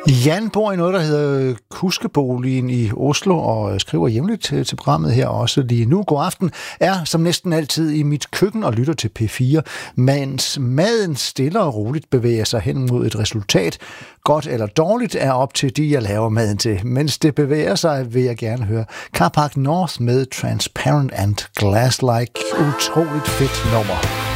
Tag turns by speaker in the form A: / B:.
A: Jan bor i noget, der hedder Kuskeboligen i Oslo, og skriver jævnligt til programmet her også lige nu. God aften er som næsten altid i mit køkken og lytter til P4, mens maden stille og roligt bevæger sig hen mod et resultat. Godt eller dårligt er op til de, jeg laver maden til. Mens det bevæger sig, vil jeg gerne høre Carpark North med Transparent and Glass-like. Utroligt fedt nummer.